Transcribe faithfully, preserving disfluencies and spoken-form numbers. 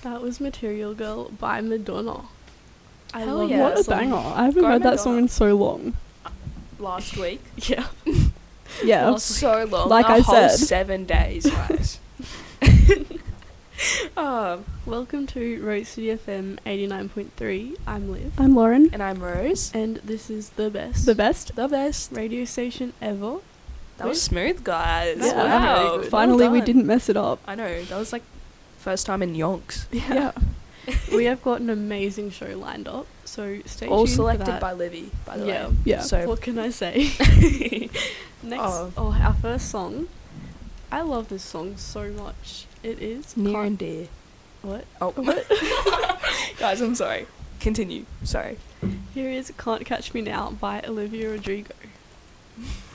That was Material Girl by Madonna. I Hell love yeah. that What a song. banger. I haven't Go heard that song Madonna. in so long. Last week. Yeah. Yeah. Last So long. Like a I whole said. seven days, guys. um, Welcome to Road City F M eighty-nine point three. I'm Liv. I'm Lauren. and I'm Rose. And this is the best The best. The best. radio station ever. That was smooth, guys. That was wow. really good. Well Finally, we done. didn't mess it up. I know. That was like first time in yonks. Yeah. We have got an amazing show lined up, so stay All tuned selected for that. by Livy, by the Yeah. way. Yeah. So What can I say? Next, Oh. oh. our first song. I love this song so much. It is near Can't- and dear. What? Oh, guys, I'm sorry. Continue. Sorry. Here is "Can't Catch Me Now" by Olivia Rodrigo.